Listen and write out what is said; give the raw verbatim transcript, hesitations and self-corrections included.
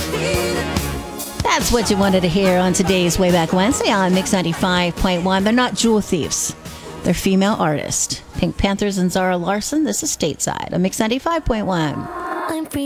That's what you wanted to hear on today's Way Back Wednesday on Mix ninety-five point one. They're not jewel thieves. They're female artists. Pink Panthers and Zara Larson. This is Stateside on Mix ninety-five point one.